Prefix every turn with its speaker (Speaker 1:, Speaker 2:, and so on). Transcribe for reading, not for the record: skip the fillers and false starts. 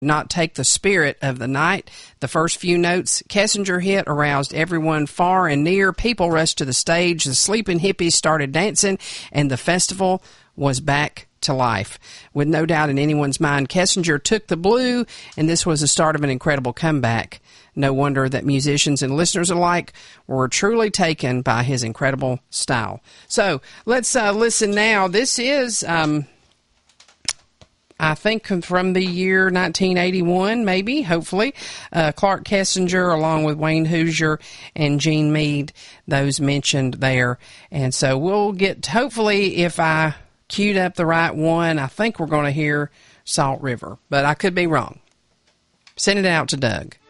Speaker 1: not take the spirit of the night. The first few notes Kessinger hit aroused everyone far and near. People rushed to the stage. The sleeping hippies started dancing, and the festival was back to life. With no doubt in anyone's mind, Kessinger took the blue, and this was the start of an incredible comeback. No wonder that musicians and listeners alike were truly taken by his incredible style. So let's listen now. This is, I think, from the year 1981, maybe, hopefully. Clark Kessinger, along with Wayne Hoosier and Gene Mead, those mentioned there. And so we'll get, hopefully, if I queued up the right one, I think we're going to hear Salt River, but I could be wrong. Send it out to Doug.